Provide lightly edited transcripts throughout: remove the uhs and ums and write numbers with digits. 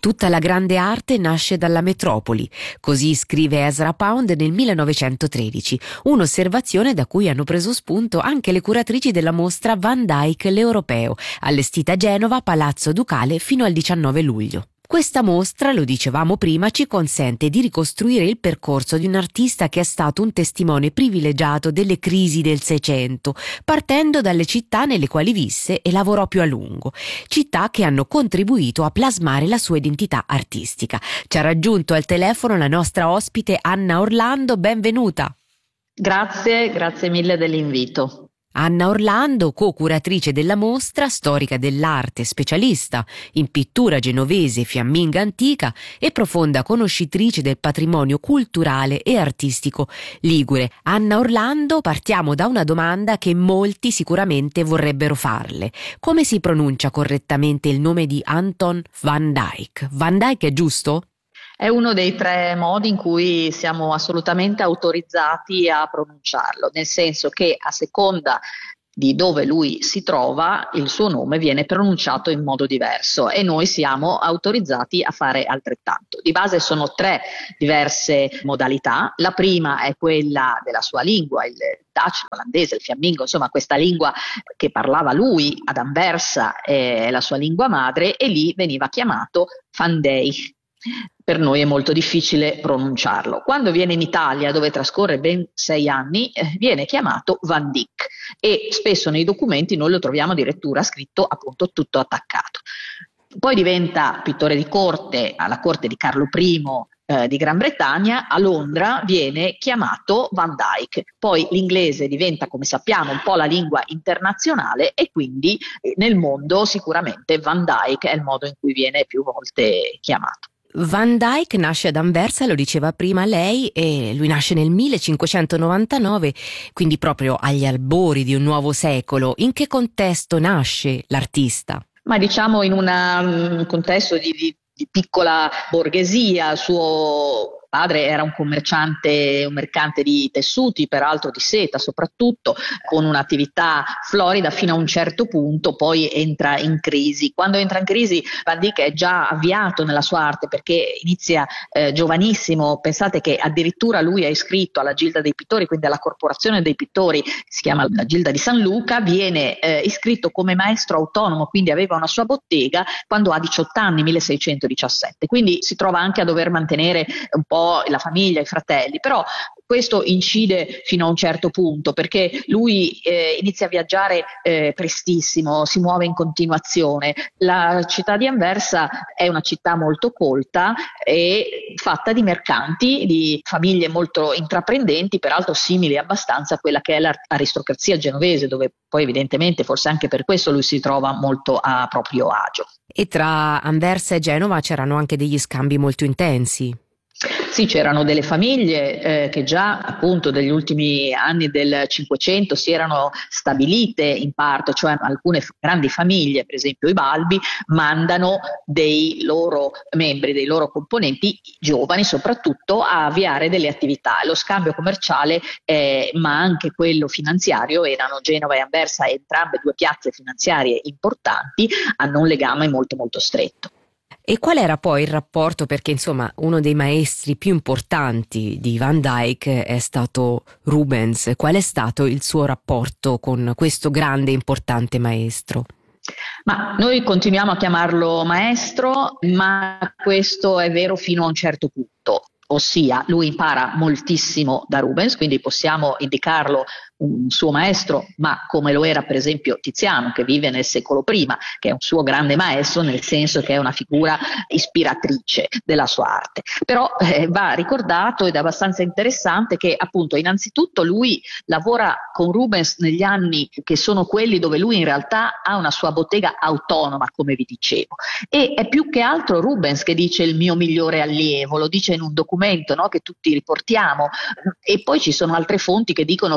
Tutta la grande arte nasce dalla metropoli, così scrive Ezra Pound nel 1913, un'osservazione da cui hanno preso spunto anche le curatrici della mostra Van Dyck l'Europeo, allestita a Genova, Palazzo Ducale, fino al 19 luglio. Questa mostra, lo dicevamo prima, ci consente di ricostruire il percorso di un artista che è stato un testimone privilegiato delle crisi del Seicento, partendo dalle città nelle quali visse e lavorò più a lungo, città che hanno contribuito a plasmare la sua identità artistica. Ci ha raggiunto al telefono la nostra ospite Anna Orlando, benvenuta. Grazie mille dell'invito. Anna Orlando, co-curatrice della mostra, storica dell'arte, specialista in pittura genovese e fiamminga antica e profonda conoscitrice del patrimonio culturale e artistico ligure. Anna Orlando, partiamo da una domanda che molti sicuramente vorrebbero farle. Come si pronuncia correttamente il nome di Anton van Dyck? Van Dyck è giusto? È uno dei 3 modi in cui siamo assolutamente autorizzati a pronunciarlo, nel senso che a seconda di dove lui si trova, il suo nome viene pronunciato in modo diverso e noi siamo autorizzati a fare altrettanto. Di base sono 3 diverse modalità. La prima è quella della sua lingua, il Dutch, l'olandese, il fiammingo, insomma questa lingua che parlava lui ad Anversa è la sua lingua madre e lì veniva chiamato Van Dyck. Per noi è molto difficile pronunciarlo. Quando viene in Italia, dove trascorre ben 6 anni, viene chiamato Van Dyck e spesso nei documenti noi lo troviamo addirittura scritto appunto tutto attaccato. Poi diventa pittore di corte alla corte di Carlo I di Gran Bretagna. A Londra viene chiamato Van Dyck. Poi l'inglese diventa, come sappiamo, un po' la lingua internazionale e quindi nel mondo sicuramente Van Dyck è il modo in cui viene più volte chiamato. Van Dyck nasce ad Anversa, lo diceva prima lei, e lui nasce nel 1599, quindi proprio agli albori di un nuovo secolo. In che contesto nasce l'artista? Ma diciamo in un contesto di piccola borghesia. Suo padre era un mercante di tessuti, peraltro di seta soprattutto, con un'attività florida fino a un certo punto, poi entra in crisi. Quando entra in crisi Van Dyck è già avviato nella sua arte perché inizia giovanissimo. Pensate che addirittura lui è iscritto alla Gilda dei Pittori, quindi alla Corporazione dei Pittori, si chiama la Gilda di San Luca, viene iscritto come maestro autonomo, quindi aveva una sua bottega quando ha 18 anni, 1617, quindi si trova anche a dover mantenere un po' la famiglia, i fratelli, però questo incide fino a un certo punto perché lui inizia a viaggiare prestissimo, si muove in continuazione. La città di Anversa è una città molto colta e fatta di mercanti, di famiglie molto intraprendenti, peraltro simili abbastanza a quella che è l'aristocrazia genovese, dove poi evidentemente forse anche per questo lui si trova molto a proprio agio. E tra Anversa e Genova c'erano anche degli scambi molto intensi. Sì, c'erano delle famiglie che già appunto degli ultimi anni del Cinquecento si erano stabilite in parte, cioè alcune grandi famiglie, per esempio i Balbi, mandano dei loro membri, dei loro componenti giovani soprattutto a avviare delle attività. Lo scambio commerciale ma anche quello finanziario, erano Genova e Anversa entrambe 2 piazze finanziarie importanti, hanno un legame molto molto stretto. E qual era poi il rapporto? Perché insomma uno dei maestri più importanti di Van Dyck è stato Rubens. Qual è stato il suo rapporto con questo grande e importante maestro? Ma noi continuiamo a chiamarlo maestro, ma questo è vero fino a un certo punto. Ossia, lui impara moltissimo da Rubens, quindi possiamo indicarlo un suo maestro, ma come lo era per esempio Tiziano, che vive nel secolo prima, che è un suo grande maestro nel senso che è una figura ispiratrice della sua arte. Però va ricordato ed è abbastanza interessante che appunto innanzitutto lui lavora con Rubens negli anni che sono quelli dove lui in realtà ha una sua bottega autonoma, come vi dicevo, e è più che altro Rubens che dice il mio migliore allievo, lo dice in un documento, no, che tutti riportiamo, e poi ci sono altre fonti che dicono che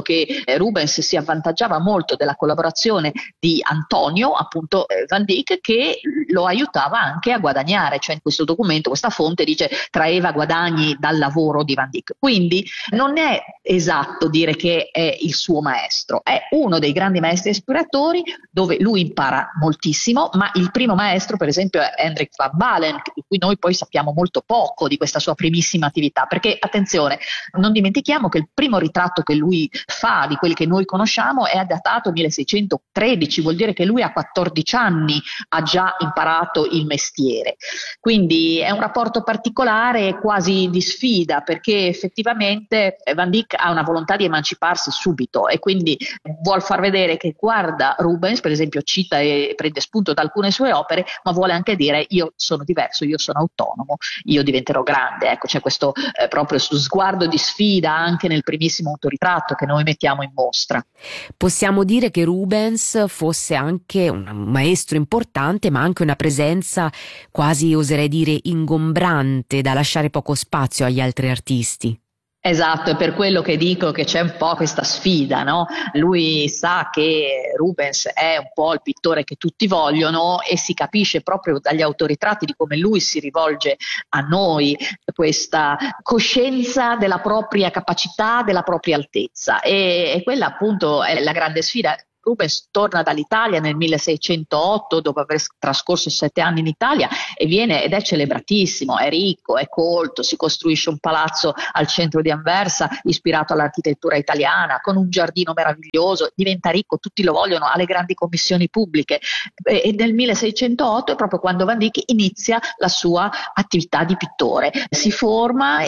Rubens si avvantaggiava molto della collaborazione di Antonio, appunto Van Dyck, che lo aiutava anche a guadagnare, cioè in questo documento questa fonte dice traeva guadagni dal lavoro di Van Dyck, quindi non è esatto dire che è il suo maestro, è uno dei grandi maestri esploratori dove lui impara moltissimo, ma il primo maestro per esempio è Hendrik van Balen, di cui noi poi sappiamo molto poco di questa sua primissima attività, perché attenzione, non dimentichiamo che il primo ritratto che lui fa di quelli che noi conosciamo è datato 1613, vuol dire che lui a 14 anni ha già imparato il mestiere, quindi è un rapporto particolare, quasi di sfida, perché effettivamente Van Dyck ha una volontà di emanciparsi subito e quindi vuol far vedere che guarda Rubens, per esempio cita e prende spunto da alcune sue opere, ma vuole anche dire io sono diverso, io sono autonomo, io diventerò grande, ecco c'è questo proprio sguardo di sfida anche nel primissimo autoritratto che noi mettiamo in mostra. Possiamo dire che Rubens fosse anche un maestro importante, ma anche una presenza quasi, oserei dire, ingombrante, da lasciare poco spazio agli altri artisti. Esatto, è per quello che dico che c'è un po' questa sfida, no? Lui sa che Rubens è un po' il pittore che tutti vogliono e si capisce proprio dagli autoritratti di come lui si rivolge a noi, questa coscienza della propria capacità, della propria altezza e quella appunto è la grande sfida. Rubens torna dall'Italia nel 1608 dopo aver trascorso 7 anni in Italia e viene ed è celebratissimo, è ricco, è colto, si costruisce un palazzo al centro di Anversa ispirato all'architettura italiana con un giardino meraviglioso, diventa ricco, tutti lo vogliono, ha le grandi commissioni pubbliche e nel 1608 è proprio quando Van Dyck inizia la sua attività di pittore, si forma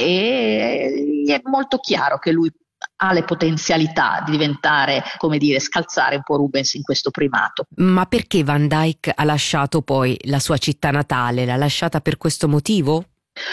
e è molto chiaro che lui ha le potenzialità di diventare, come dire, scalzare un po' Rubens in questo primato. Ma perché Van Dyck ha lasciato poi la sua città natale? L'ha lasciata per questo motivo?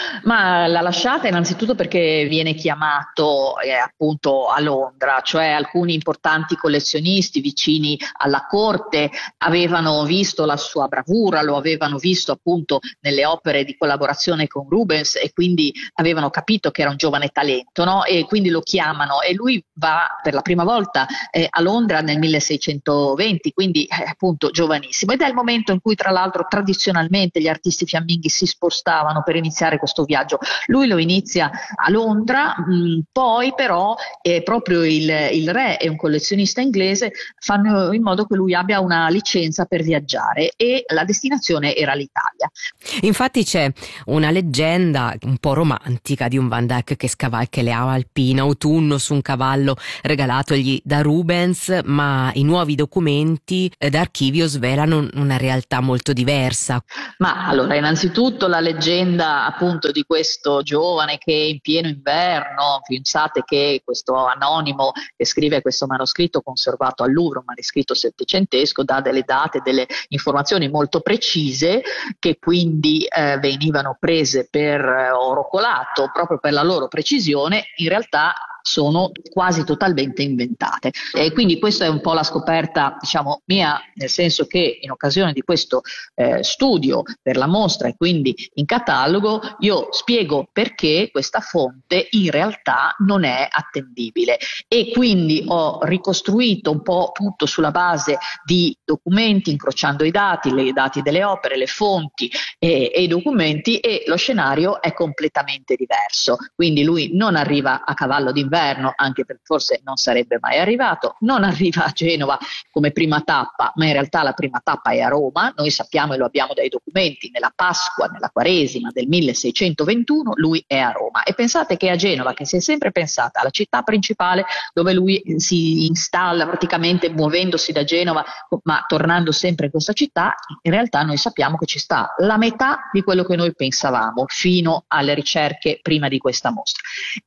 Ma l'ha lasciata innanzitutto perché viene chiamato appunto a Londra, cioè alcuni importanti collezionisti vicini alla corte avevano visto la sua bravura, lo avevano visto appunto nelle opere di collaborazione con Rubens e quindi avevano capito che era un giovane talento, no? E quindi lo chiamano e lui va per la prima volta a Londra nel 1620, quindi appunto giovanissimo ed è il momento in cui tra l'altro tradizionalmente gli artisti fiamminghi si spostavano per iniziare questo viaggio. Lui lo inizia a Londra, poi però proprio il re e un collezionista inglese fanno in modo che lui abbia una licenza per viaggiare e la destinazione era l'Italia. Infatti c'è una leggenda un po' romantica di un Van Dyck che scavalca le Alpi in autunno su un cavallo regalatogli da Rubens, ma i nuovi documenti d'archivio svelano una realtà molto diversa. Ma allora, innanzitutto la leggenda appunto di questo giovane che in pieno inverno, pensate che questo anonimo che scrive questo manoscritto conservato al Louvre, un manoscritto settecentesco, dà delle date, delle informazioni molto precise che quindi venivano prese per oro colato proprio per la loro precisione, in realtà sono quasi totalmente inventate e quindi questa è un po' la scoperta diciamo mia, nel senso che in occasione di questo studio per la mostra e quindi in catalogo io spiego perché questa fonte in realtà non è attendibile e quindi ho ricostruito un po' tutto sulla base di documenti, incrociando i dati delle opere, le fonti e i documenti e lo scenario è completamente diverso, quindi lui non arriva a cavallo d'inverno, anche perché forse non sarebbe mai arrivato, non arriva a Genova come prima tappa, ma in realtà la prima tappa è a Roma, noi sappiamo e lo abbiamo dai documenti, nella Pasqua, nella Quaresima del 1621 lui è a Roma e pensate che a Genova, che si è sempre pensata alla città principale dove lui si installa praticamente muovendosi da Genova ma tornando sempre in questa città, in realtà noi sappiamo che ci sta la metà di quello che noi pensavamo fino alle ricerche prima di questa mostra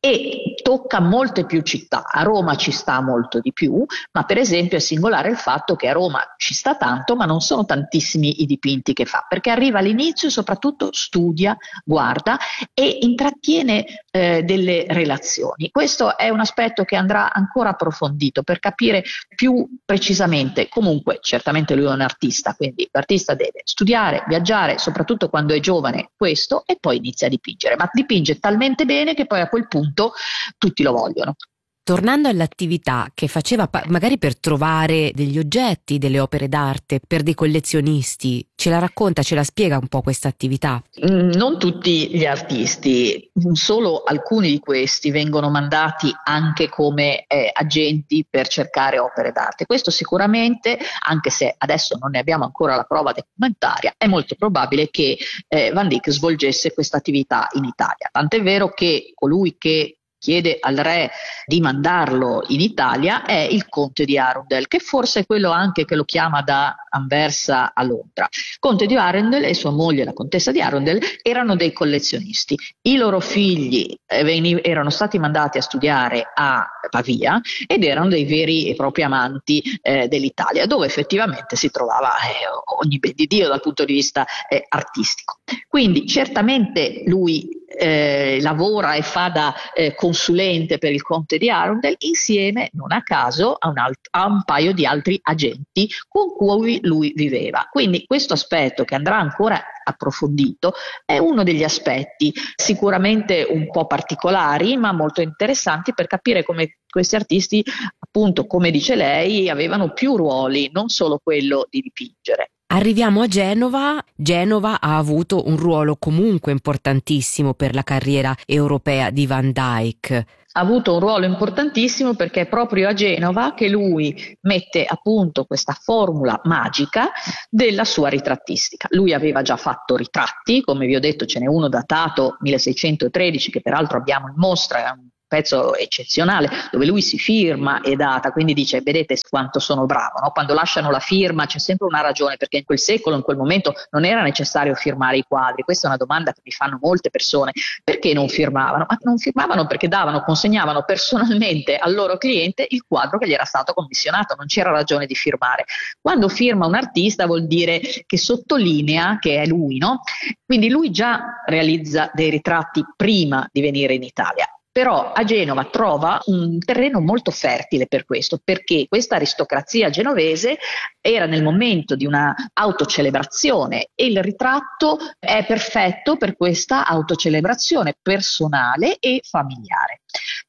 e tocca molte più città, a Roma ci sta molto di più, ma per esempio è singolare il fatto che a Roma ci sta tanto ma non sono tantissimi i dipinti che fa, perché arriva all'inizio e soprattutto studia, guarda e intrattiene delle relazioni. Questo è un aspetto che andrà ancora approfondito per capire più precisamente. Comunque certamente lui è un artista, quindi l'artista deve studiare, viaggiare, soprattutto quando è giovane questo, e poi inizia a dipingere, ma dipinge talmente bene che poi a quel punto tutti lo vogliono. Tornando all'attività che faceva magari per trovare degli oggetti, delle opere d'arte, per dei collezionisti, ce la racconta, ce la spiega un po' questa attività? Non tutti gli artisti, solo alcuni di questi vengono mandati anche come agenti per cercare opere d'arte. Questo sicuramente, anche se adesso non ne abbiamo ancora la prova documentaria, è molto probabile che Van Dyck svolgesse questa attività in Italia. Tant'è vero che colui che chiede al re di mandarlo in Italia è il conte di Arundel, che forse è quello anche che lo chiama da Anversa a Londra. Conte di Arundel e sua moglie, la contessa di Arundel, erano dei collezionisti. I loro figli erano stati mandati a studiare a Pavia ed erano dei veri e propri amanti dell'Italia, dove effettivamente si trovava ogni ben di Dio dal punto di vista artistico. Quindi certamente lui lavora e fa da consulente per il conte di Arundel insieme, non a caso, a un paio di altri agenti con cui lui viveva. Quindi questo aspetto, che andrà ancora approfondito, è uno degli aspetti sicuramente un po' particolari ma molto interessanti per capire come questi artisti, appunto come dice lei, avevano più ruoli, non solo quello di dipingere. Arriviamo a Genova. Genova ha avuto un ruolo comunque importantissimo per la carriera europea di Van Dyck. Ha avuto un ruolo importantissimo perché è proprio a Genova che lui mette a punto questa formula magica della sua ritrattistica. Lui aveva già fatto ritratti, come vi ho detto ce n'è uno datato 1613 che peraltro abbiamo in mostra, è un pezzo eccezionale dove lui si firma e data, quindi dice vedete quanto sono bravo, no? Quando lasciano la firma c'è sempre una ragione, perché in quel secolo, in quel momento non era necessario firmare i quadri. Questa è una domanda che mi fanno molte persone: perché non firmavano? Ma non firmavano perché consegnavano personalmente al loro cliente il quadro che gli era stato commissionato, non c'era ragione di firmare. Quando firma un artista vuol dire che sottolinea che è lui, no? Quindi lui già realizza dei ritratti prima di venire in Italia. Però a Genova trova un terreno molto fertile per questo, perché questa aristocrazia genovese era nel momento di una autocelebrazione e il ritratto è perfetto per questa autocelebrazione personale e familiare.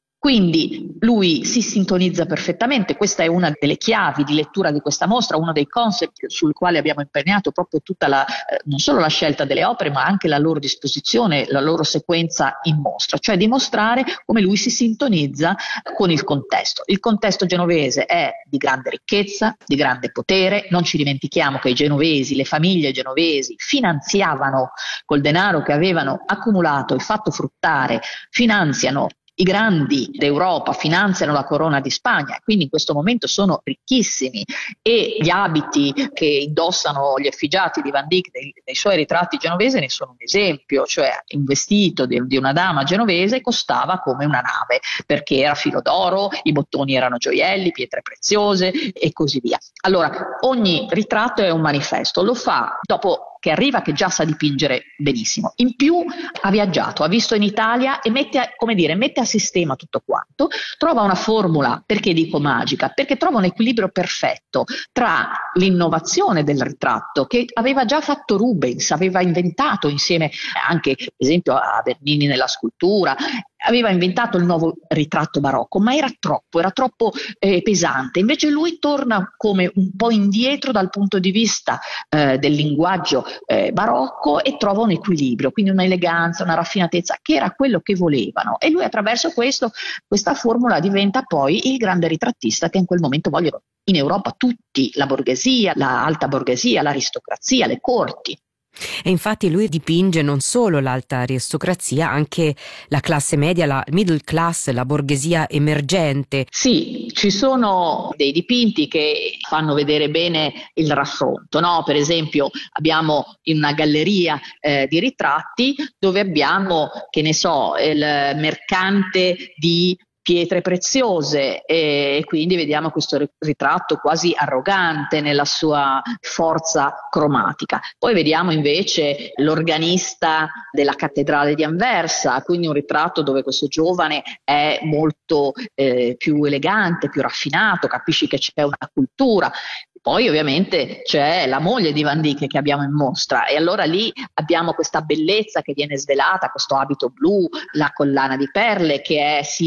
Quindi lui si sintonizza perfettamente, questa è una delle chiavi di lettura di questa mostra, uno dei concept sul quale abbiamo impegnato proprio tutta non solo la scelta delle opere ma anche la loro disposizione, la loro sequenza in mostra, cioè dimostrare come lui si sintonizza con il contesto. Il contesto genovese è di grande ricchezza, di grande potere, non ci dimentichiamo che i genovesi, le famiglie genovesi finanziavano col denaro che avevano accumulato e fatto fruttare, finanziano i grandi d'Europa, finanziano la corona di Spagna, quindi in questo momento sono ricchissimi e gli abiti che indossano gli effigiati di Van Dyck nei suoi ritratti genovesi ne sono un esempio, cioè un vestito di una dama genovese costava come una nave perché era filo d'oro, i bottoni erano gioielli, pietre preziose e così via. Allora ogni ritratto è un manifesto, lo fa dopo che arriva che già sa dipingere benissimo. In più ha viaggiato, ha visto in Italia e mette a sistema tutto quanto, trova una formula, perché dico magica? Perché trova un equilibrio perfetto tra l'innovazione del ritratto che aveva già fatto Rubens, aveva inventato insieme anche per esempio a Bernini nella scultura, aveva inventato il nuovo ritratto barocco, ma era troppo pesante. Invece lui torna come un po' indietro dal punto di vista del linguaggio barocco e trova un equilibrio, quindi un'eleganza, una raffinatezza che era quello che volevano. E lui attraverso questa formula diventa poi il grande ritrattista che in quel momento vogliono in Europa tutti, la borghesia, la alta borghesia, l'aristocrazia, le corti. E infatti lui dipinge non solo l'alta aristocrazia, anche la classe media, la middle class, la borghesia emergente. Sì, ci sono dei dipinti che fanno vedere bene il raffronto, no? Per esempio abbiamo in una galleria di ritratti dove abbiamo, che ne so, il mercante di pietre preziose e quindi vediamo questo ritratto quasi arrogante nella sua forza cromatica. Poi vediamo invece l'organista della cattedrale di Anversa, quindi un ritratto dove questo giovane è molto più elegante, più raffinato, capisci che c'è una cultura. Poi ovviamente c'è la moglie di Van Dyck che abbiamo in mostra e allora lì abbiamo questa bellezza che viene svelata, questo abito blu, la collana di perle che è simbolo di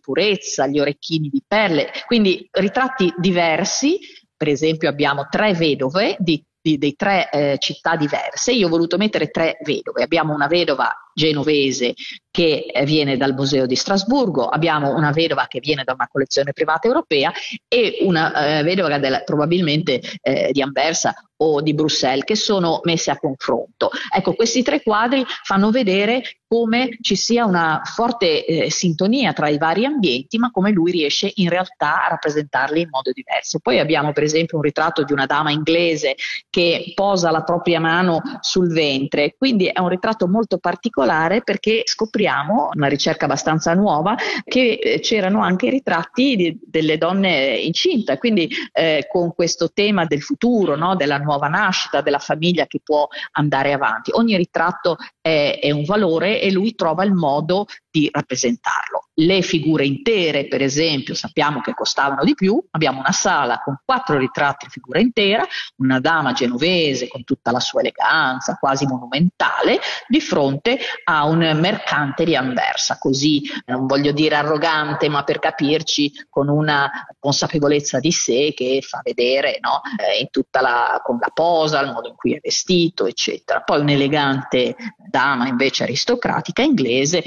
purezza, gli orecchini di perle, quindi ritratti diversi. Per esempio abbiamo 3 vedove di 3 città diverse. Io ho voluto mettere 3 vedove. Abbiamo una vedova genovese che viene dal Museo di Strasburgo, abbiamo una vedova che viene da una collezione privata europea e una vedova probabilmente di Anversa o di Bruxelles, che sono messe a confronto. Ecco, questi 3 quadri fanno vedere come ci sia una forte sintonia tra i vari ambienti, ma come lui riesce in realtà a rappresentarli in modo diverso. Poi abbiamo per esempio un ritratto di una dama inglese che posa la propria mano sul ventre, quindi è un ritratto molto particolare perché scopriamo, una ricerca abbastanza nuova, che c'erano anche i ritratti delle donne incinte, quindi con questo tema del futuro, no? Della nuova nascita, della famiglia che può andare avanti. Ogni ritratto è un valore e lui trova il modo di rappresentarlo. Le figure intere, per esempio, sappiamo che costavano di più. Abbiamo una sala con 4 ritratti a figura intera, una dama genovese con tutta la sua eleganza, quasi monumentale, di fronte a un mercante di Anversa, così, non voglio dire arrogante, ma per capirci, con una consapevolezza di sé che fa vedere, no? In tutta con la posa, il modo in cui è vestito, eccetera. Poi un'elegante dama invece aristocratica inglese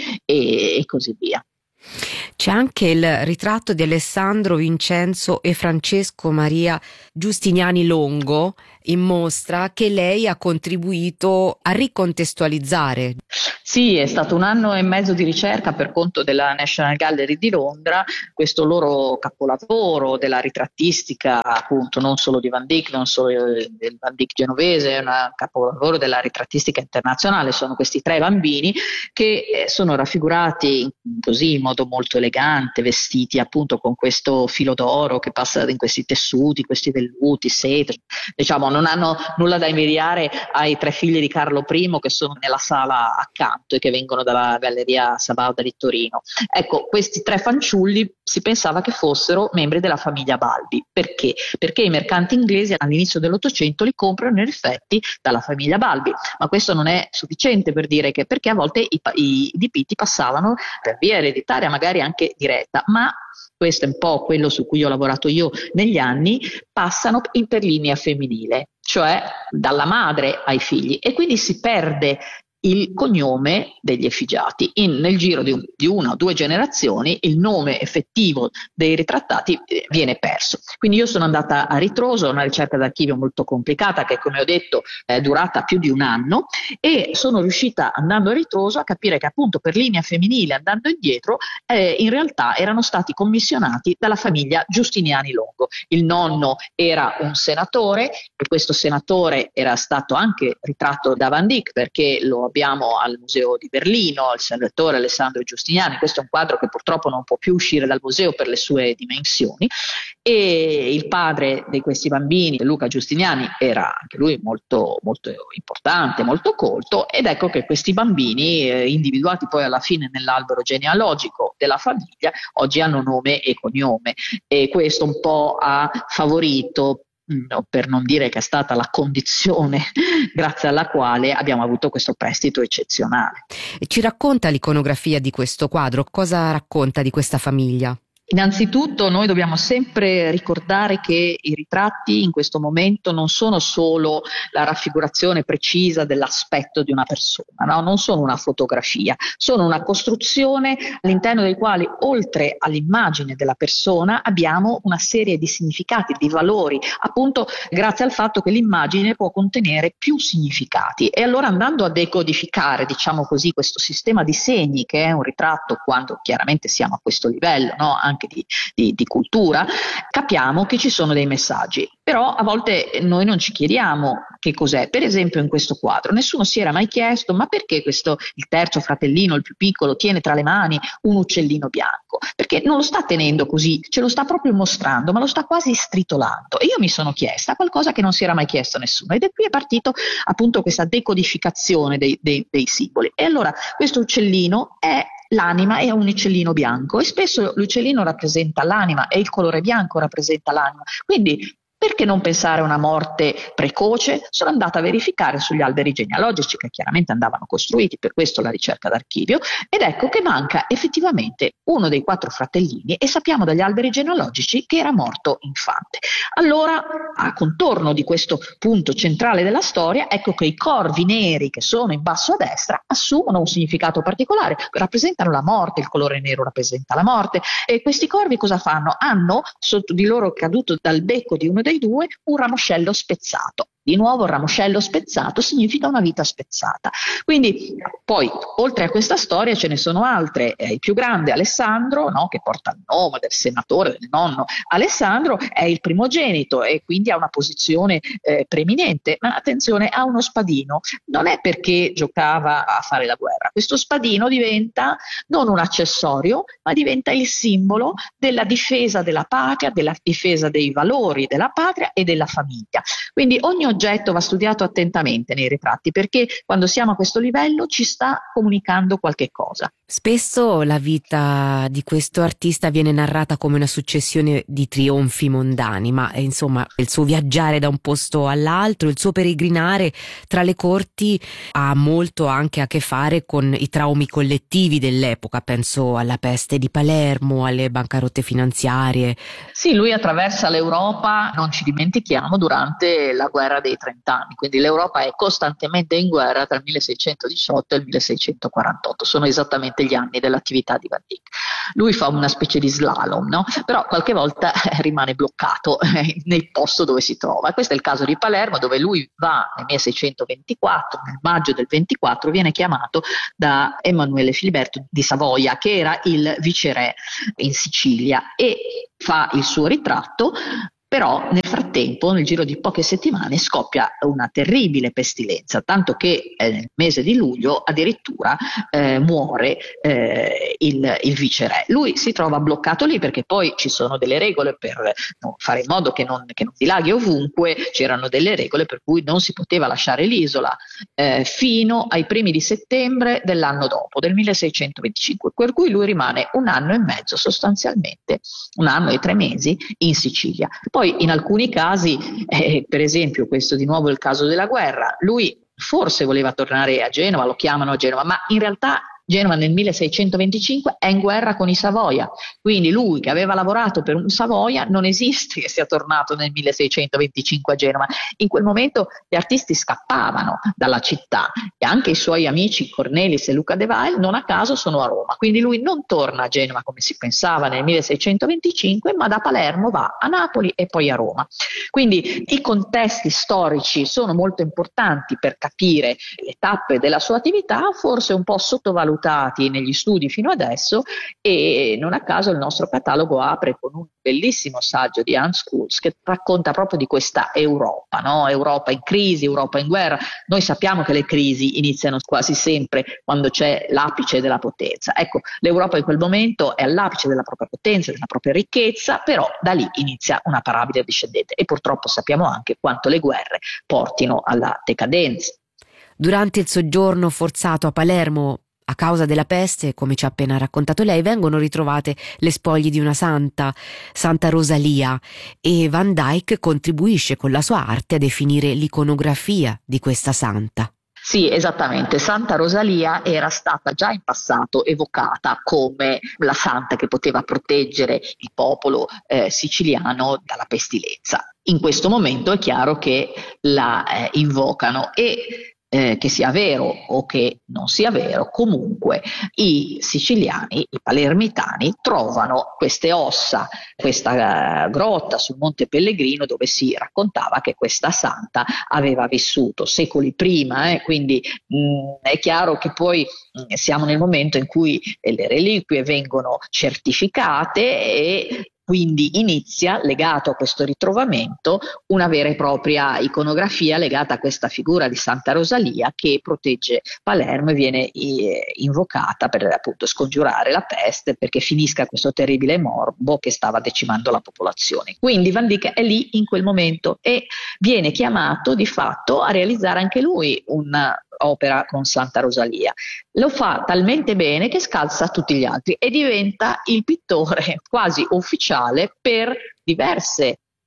e così via. C'è anche il ritratto di Alessandro Vincenzo e Francesco Maria Giustiniani Longo in mostra, che lei ha contribuito a ricontestualizzare. Sì, è stato 1 anno e mezzo di ricerca per conto della National Gallery di Londra, questo loro capolavoro della ritrattistica, appunto, non solo di Van Dyck, non solo del Van Dyck genovese, è un capolavoro della ritrattistica internazionale. Sono questi 3 bambini che sono raffigurati così in modo molto elegante, vestiti appunto con questo filo d'oro che passa in questi tessuti, questi velluti, seta, diciamo non hanno nulla da invidiare ai 3 figli di Carlo I che sono nella sala accanto e che vengono dalla Galleria Sabauda di Torino. Ecco, questi 3 fanciulli si pensava che fossero membri della famiglia Balbi. Perché? Perché i mercanti inglesi all'inizio dell'Ottocento li comprano in effetti dalla famiglia Balbi, ma questo non è sufficiente per dire che, perché a volte i dipinti passavano per via ereditaria, magari anche diretta, ma questo è un po' quello su cui ho lavorato io negli anni, passano per linea femminile, cioè dalla madre ai figli, e quindi si perde il cognome degli effigiati. Nel giro di 1 o 2 generazioni il nome effettivo dei ritrattati viene perso. Quindi io sono andata a ritroso, una ricerca d'archivio molto complicata che, come ho detto, è durata più di 1 anno, e sono riuscita, andando a ritroso, a capire che appunto per linea femminile, andando indietro, in realtà erano stati commissionati dalla famiglia Giustiniani Longo. Il nonno era un senatore e questo senatore era stato anche ritratto da Van Dyck, perché lo abbiamo al Museo di Berlino, il senatore Alessandro Giustiniani. Questo è un quadro che purtroppo non può più uscire dal museo per le sue dimensioni, e il padre di questi bambini, Luca Giustiniani, era anche lui molto, molto importante, molto colto, ed ecco che questi bambini, individuati poi alla fine nell'albero genealogico della famiglia, oggi hanno nome e cognome, e questo un po' ha favorito, per non dire che è stata la condizione grazie alla quale abbiamo avuto questo prestito eccezionale. Ci racconta l'iconografia di questo quadro? Cosa racconta di questa famiglia? Innanzitutto noi dobbiamo sempre ricordare che i ritratti in questo momento non sono solo la raffigurazione precisa dell'aspetto di una persona, no? Non sono una fotografia, sono una costruzione all'interno dei quali, oltre all'immagine della persona, abbiamo una serie di significati, di valori, appunto grazie al fatto che l'immagine può contenere più significati. E allora, andando a decodificare, diciamo così, questo sistema di segni che è un ritratto, quando chiaramente siamo a questo livello, no? Anche di cultura, capiamo che ci sono dei messaggi, però a volte noi non ci chiediamo che cos'è. Per esempio in questo quadro nessuno si era mai chiesto ma perché il terzo fratellino, il più piccolo, tiene tra le mani un uccellino bianco, perché non lo sta tenendo così, ce lo sta proprio mostrando, ma lo sta quasi stritolando. E io mi sono chiesta qualcosa che non si era mai chiesto nessuno, ed è qui è partito appunto questa decodificazione dei simboli. E allora questo uccellino l'anima è un uccellino bianco, e spesso l'uccellino rappresenta l'anima e il colore bianco rappresenta l'anima. Quindi Perché non pensare a una morte precoce? Sono andata a verificare sugli alberi genealogici che chiaramente andavano costruiti, per questo la ricerca d'archivio, ed ecco che manca effettivamente uno dei 4 fratellini e sappiamo dagli alberi genealogici che era morto infante. Allora, a contorno di questo punto centrale della storia, ecco che i corvi neri che sono in basso a destra assumono un significato particolare, rappresentano la morte, il colore nero rappresenta la morte, e questi corvi cosa fanno? Hanno sotto di loro, caduto dal becco di uno dei due, un ramoscello spezzato. Di nuovo il ramoscello spezzato significa una vita spezzata. Quindi poi, oltre a questa storia, ce ne sono altre. Il più grande, Alessandro, no, che porta il nome del senatore, del nonno Alessandro, è il primogenito e quindi ha una posizione preeminente, ma attenzione, ha uno spadino. Non è perché giocava a fare la guerra. Questo spadino diventa non un accessorio, ma diventa il simbolo della difesa della patria, della difesa dei valori della patria e della famiglia. Quindi ogni oggetto va studiato attentamente nei ritratti, perché quando siamo a questo livello ci sta comunicando qualche cosa. Spesso la vita di questo artista viene narrata come una successione di trionfi mondani, ma insomma il suo viaggiare da un posto all'altro, il suo peregrinare tra le corti ha molto anche a che fare con i traumi collettivi dell'epoca. Penso alla peste di Palermo, alle bancarotte finanziarie. Sì, lui attraversa l'Europa, non ci dimentichiamo, durante la guerra dei 30 anni, quindi l'Europa è costantemente in guerra tra il 1618 e il 1648, sono esattamente gli anni dell'attività di Van Dyck. Lui fa una specie di slalom, no? Però qualche volta rimane bloccato nel posto dove si trova. Questo è il caso di Palermo, dove lui va nel 1624, nel maggio del 24 viene chiamato da Emanuele Filiberto di Savoia, che era il viceré in Sicilia, e fa il suo ritratto. Però nel frattempo, nel giro di poche settimane, scoppia una terribile pestilenza, tanto che nel mese di luglio addirittura muore il viceré. Lui si trova bloccato lì perché poi ci sono delle regole per fare in modo che non dilaghi ovunque, c'erano delle regole per cui non si poteva lasciare l'isola fino ai primi di settembre dell'anno dopo, del 1625, per cui lui rimane 1 anno e mezzo sostanzialmente, 1 anno e 3 mesi in Sicilia. Poi in alcuni casi, per esempio questo di nuovo è il caso della guerra, lui forse voleva tornare a Genova, lo chiamano a Genova, ma in realtà Genova nel 1625 è in guerra con i Savoia, quindi lui che aveva lavorato per un Savoia non esiste che sia tornato nel 1625 a Genova. In quel momento gli artisti scappavano dalla città e anche i suoi amici Cornelis e Luca de Wael non a caso sono a Roma, quindi lui non torna a Genova come si pensava nel 1625, ma da Palermo va a Napoli e poi a Roma. Quindi i contesti storici sono molto importanti per capire le tappe della sua attività, forse un po' sottovalutati negli studi fino adesso, e non a caso il nostro catalogo apre con un bellissimo saggio di Hans Kulz che racconta proprio di questa Europa, no? Europa in crisi, Europa in guerra. Noi sappiamo che le crisi iniziano quasi sempre quando c'è l'apice della potenza. Ecco, l'Europa in quel momento è all'apice della propria potenza, della propria ricchezza, però da lì inizia una parabile discendente e purtroppo sappiamo anche quanto le guerre portino alla decadenza. Durante il soggiorno forzato a Palermo a causa della peste, come ci ha appena raccontato lei, vengono ritrovate le spoglie di una santa, Santa Rosalia, e Van Dyck contribuisce con la sua arte a definire l'iconografia di questa santa. Sì, esattamente. Santa Rosalia era stata già in passato evocata come la santa che poteva proteggere il popolo siciliano dalla pestilenza. In questo momento è chiaro che la invocano e che sia vero o che non sia vero, comunque i siciliani, i palermitani, trovano queste ossa, questa grotta sul Monte Pellegrino dove si raccontava che questa santa aveva vissuto secoli prima, quindi è chiaro che poi siamo nel momento in cui le reliquie vengono certificate e quindi inizia, legato a questo ritrovamento, una vera e propria iconografia legata a questa figura di Santa Rosalia che protegge Palermo e viene invocata per appunto scongiurare la peste, perché finisca questo terribile morbo che stava decimando la popolazione. Quindi Van Dyck è lì in quel momento e viene chiamato di fatto a realizzare anche lui un'opera con Santa Rosalia. Lo fa talmente bene che scalza tutti gli altri e diventa il pittore quasi ufficiale per diverse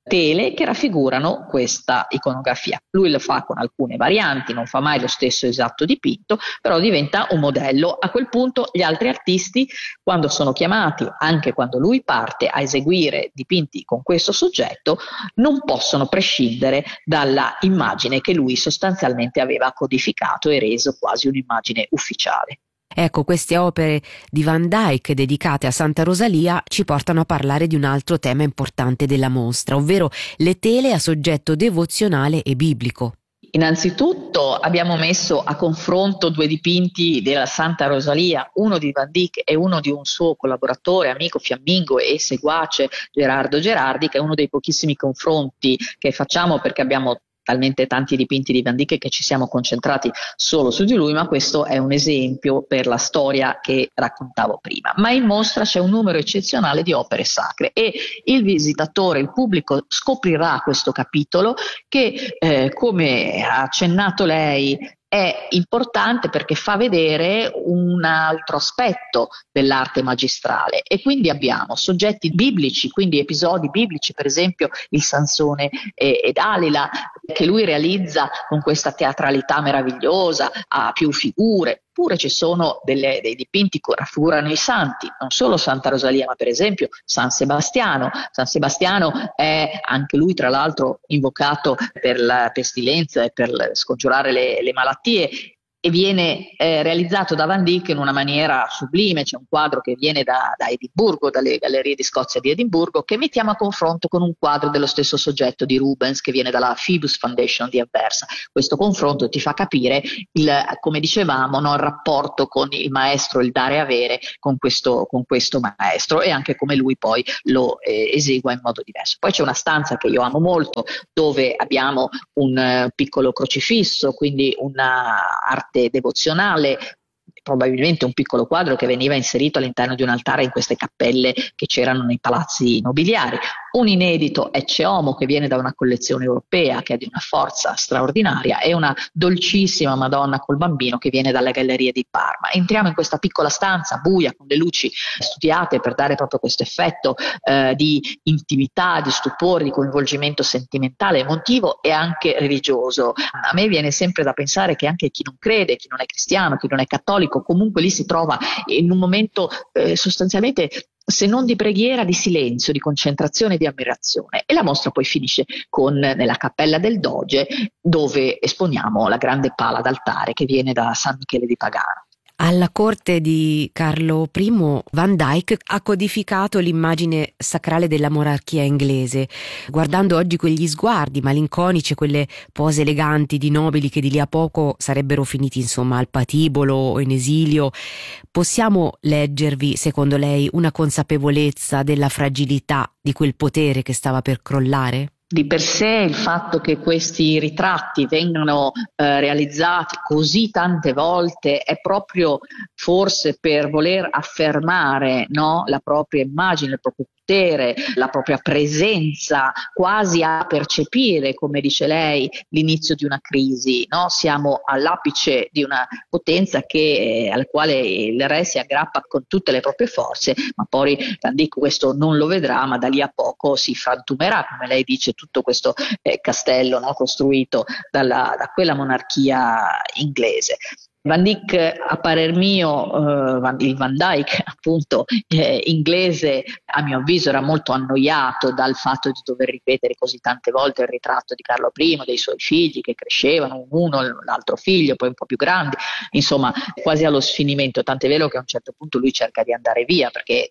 tele che raffigurano questa iconografia. Lui lo fa con alcune varianti, non fa mai lo stesso esatto dipinto, però diventa un modello. A quel punto gli altri artisti, quando sono chiamati, anche quando lui parte a eseguire dipinti con questo soggetto, non possono prescindere dalla immagine che lui sostanzialmente aveva codificato e reso quasi un'immagine ufficiale. Ecco, queste opere di Van Dyck dedicate a Santa Rosalia ci portano a parlare di un altro tema importante della mostra, ovvero le tele a soggetto devozionale e biblico. Innanzitutto abbiamo messo a confronto due dipinti della Santa Rosalia, uno di Van Dyck e uno di un suo collaboratore, amico, fiammingo e seguace, Gerardo Gerardi, che è uno dei pochissimi confronti che facciamo perché abbiamo talmente tanti dipinti di Van Dyck che ci siamo concentrati solo su di lui, ma questo è un esempio per la storia che raccontavo prima. Ma in mostra c'è un numero eccezionale di opere sacre e il visitatore, il pubblico scoprirà questo capitolo che, come ha accennato lei, è importante perché fa vedere un altro aspetto dell'arte magistrale e quindi abbiamo soggetti biblici, quindi episodi biblici, per esempio il Sansone e Dalila, che lui realizza con questa teatralità meravigliosa, ha più figure. Pure ci sono dei dipinti che raffigurano i santi, non solo Santa Rosalia, ma per esempio San Sebastiano. San Sebastiano è anche lui, tra l'altro, invocato per la pestilenza e per scongiurare le malattie, e viene realizzato da Van Dyck in una maniera sublime. C'è un quadro che viene da Edimburgo, dalle Gallerie di Scozia di Edimburgo, che mettiamo a confronto con un quadro dello stesso soggetto di Rubens che viene dalla Phoebus Foundation di Anversa. Questo confronto ti fa capire come dicevamo, no, il rapporto con il maestro, il dare e avere con questo maestro, e anche come lui poi lo esegua in modo diverso. Poi c'è una stanza che io amo molto, dove abbiamo un piccolo crocifisso, quindi una arte devozionale, probabilmente un piccolo quadro che veniva inserito all'interno di un altare in queste cappelle che c'erano nei palazzi nobiliari, un inedito Ecce Homo che viene da una collezione europea che è di una forza straordinaria, e una dolcissima Madonna col bambino che viene dalle gallerie di Parma. Entriamo in questa piccola stanza buia con le luci studiate per dare proprio questo effetto di intimità, di stupore, di coinvolgimento sentimentale, emotivo e anche religioso. A me viene sempre da pensare che anche chi non crede, chi non è cristiano, chi non è cattolico, comunque lì si trova in un momento sostanzialmente, se non di preghiera, di silenzio, di concentrazione e di ammirazione. E la mostra poi finisce nella cappella del Doge, dove esponiamo la grande pala d'altare che viene da San Michele di Pagano. Alla corte di Carlo I, Van Dyck ha codificato l'immagine sacrale della monarchia inglese. Guardando oggi quegli sguardi malinconici e quelle pose eleganti di nobili che di lì a poco sarebbero finiti insomma al patibolo o in esilio, possiamo leggervi, secondo lei, una consapevolezza della fragilità di quel potere che stava per crollare? Di per sé il fatto che questi ritratti vengano realizzati così tante volte è proprio forse per voler affermare, no, la propria immagine, il proprio potere, la propria presenza, quasi a percepire, come dice lei, l'inizio di una crisi, no? Siamo all'apice di una potenza al quale il re si aggrappa con tutte le proprie forze, ma poi Van Dyck questo non lo vedrà, ma da lì a poco si frantumerà, come lei dice, tutto questo castello, no, costruito da quella monarchia inglese. Van Dyck, a parer mio, il Van Dyck appunto inglese, a mio avviso era molto annoiato dal fatto di dover ripetere così tante volte il ritratto di Carlo I, dei suoi figli che crescevano, uno, l'altro figlio, poi un po' più grandi, insomma quasi allo sfinimento, tant'è vero che a un certo punto lui cerca di andare via, perché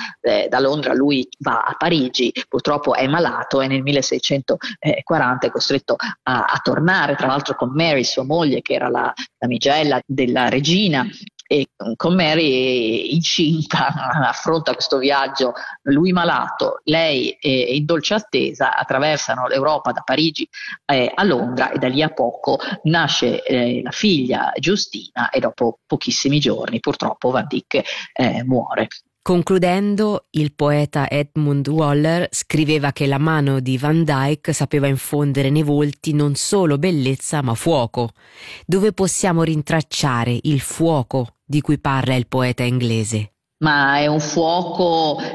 da Londra lui va a Parigi, purtroppo è malato e nel 1640 è costretto a tornare, tra l'altro con Mary, sua moglie, che era la damigella della regina, e con Mary incinta affronta questo viaggio, lui malato, lei in dolce attesa, attraversano l'Europa da Parigi a Londra, e da lì a poco nasce la figlia Giustina, e dopo pochissimi giorni purtroppo Van Dyck muore. Concludendo, il poeta Edmund Waller scriveva che la mano di Van Dyck sapeva infondere nei volti non solo bellezza ma fuoco. Dove possiamo rintracciare il fuoco di cui parla il poeta inglese? Ma è un fuoco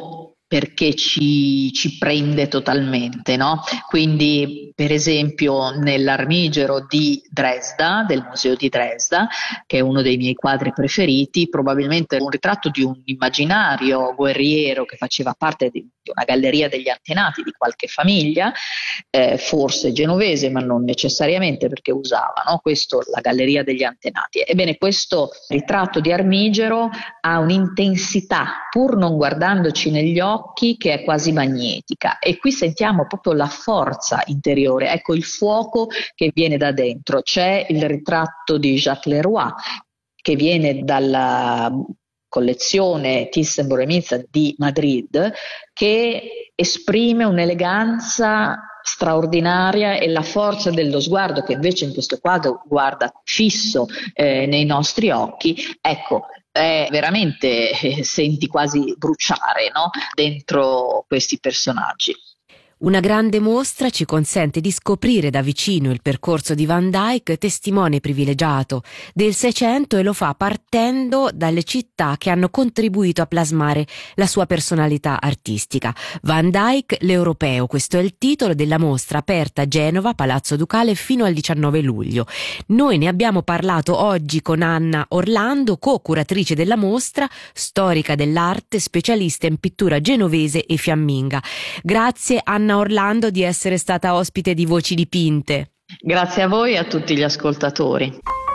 perché ci prende totalmente, no? Quindi, per esempio, nell'Armigero di Dresda, del Museo di Dresda, che è uno dei miei quadri preferiti, probabilmente un ritratto di un immaginario guerriero che faceva parte di una galleria degli antenati di qualche famiglia, forse genovese, ma non necessariamente, perché usava, no? Questo, la galleria degli antenati. Ebbene, questo ritratto di Armigero ha un'intensità, pur non guardandoci negli occhi, che è quasi magnetica, e qui sentiamo proprio la forza interiore, ecco il fuoco che viene da dentro. C'è il ritratto di Jacques Leroy che viene dalla collezione Thyssen-Bornemisza di Madrid, che esprime un'eleganza straordinaria e la forza dello sguardo, che invece in questo quadro guarda fisso nei nostri occhi. Ecco, veramente senti quasi bruciare, no? Dentro questi personaggi. Una grande mostra ci consente di scoprire da vicino il percorso di Van Dyck, testimone privilegiato del Seicento, e lo fa partendo dalle città che hanno contribuito a plasmare la sua personalità artistica. Van Dyck, l'Europeo, questo è il titolo della mostra, aperta a Genova, Palazzo Ducale, fino al 19 luglio. Noi ne abbiamo parlato oggi con Anna Orlando, co-curatrice della mostra, storica dell'arte, specialista in pittura genovese e fiamminga. Grazie Anna Orlando di essere stata ospite di Voci Dipinte. Grazie a voi e a tutti gli ascoltatori.